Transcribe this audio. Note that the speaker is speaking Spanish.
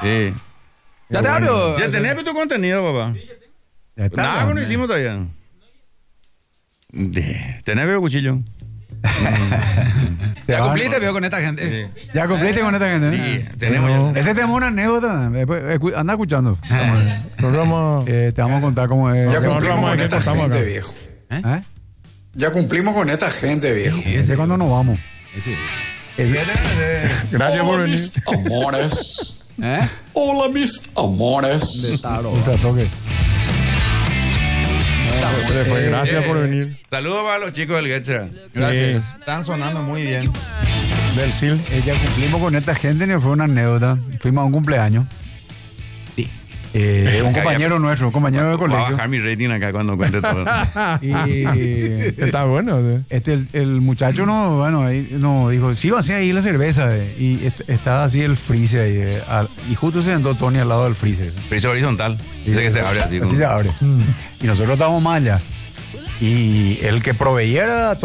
Sí. Ya te hablo. Ya tenés tu contenido, papá. Ya está, Nada, no hombre. hicimos todavía. Tenés veo cuchillo. Ya cumpliste, veo con esta gente. Sí. Ya cumpliste con esta gente. ¿eh? Sí, tenemos ya. Ese tema es una anécdota. Después, anda escuchando. Programa. Te vamos a contar cómo es. Ya cumplimos programa con de esta que estamos gente, acá. viejo. ¿Eh? Ya cumplimos con esta gente, viejo. Ese es cuando nos vamos. Gracias por venir. Mis amores. ¿Eh? Hola, mis amores. Ultra toque. Después, gracias por venir. Saludos para los chicos del Getcha. Gracias. Están sonando muy bien. Del SIL. Ya cumplimos con esta gente, ni fue una anécdota. Fuimos a un cumpleaños. Sí. Un compañero nuestro, un compañero de Voy a colegio. bajar mi rating acá cuando cuente todo. Y Está bueno. ¿Sí? el muchacho ahí nos dijo, sí, va así ahí la cerveza. Y estaba así el freezer ahí. Y justo se sentó Tony al lado del freezer. Friso horizontal. Dice que se abre así. Así se abre. Y nosotros estábamos más allá. Y el que proveía era